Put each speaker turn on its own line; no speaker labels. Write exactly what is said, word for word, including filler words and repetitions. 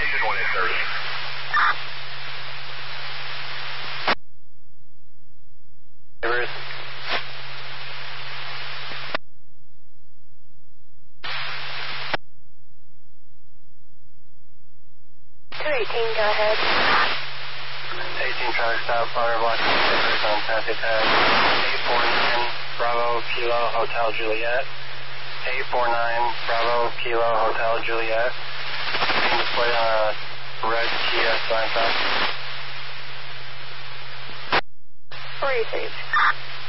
Station one eight thirty.
Rivers.
two eighteen, go ahead.
eighteen traffic stop, fire block Rivers on traffic tag eight four nine Bravo Kilo Hotel Juliet. eight four nine Bravo Kilo Hotel Juliet. Being displayed on a red Kia sign.
Four eight eight.